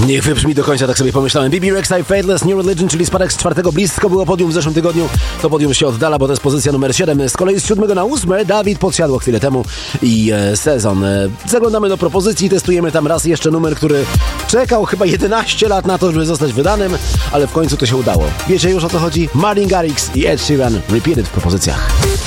Niech wybrzmi do końca, tak sobie pomyślałem. BB Rexha i Faithless New Religion, czyli spadek z 4. blisko było podium w zeszłym tygodniu. To podium się oddala, bo to jest pozycja numer 7. Z kolei z 7 na 8 Dawid podsiadło chwilę temu i Sezon. Zaglądamy do propozycji, testujemy tam raz jeszcze numer, który czekał chyba 11 lat na to, żeby zostać wydanym, ale w końcu to się udało. Wiecie już o co chodzi? Martin Garrix i Ed Sheeran Repeated w propozycjach.